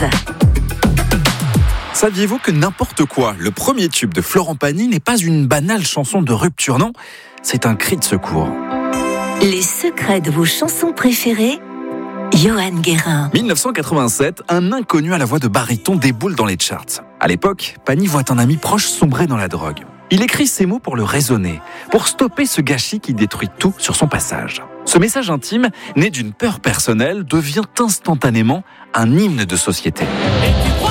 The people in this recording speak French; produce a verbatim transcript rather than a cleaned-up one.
Love. Saviez-vous que N'importe quoi, le premier tube de Florent Pagny, n'est pas une banale chanson de rupture, non ? C'est un cri de secours. Les secrets de vos chansons préférées, Johan Guérin. dix-neuf cent quatre-vingt-sept, un inconnu à la voix de baryton déboule dans les charts. À l'époque, Pagny voit un ami proche sombrer dans la drogue. Il écrit ces mots pour le raisonner, pour stopper ce gâchis qui détruit tout sur son passage. Ce message intime, né d'une peur personnelle, devient instantanément un hymne de société.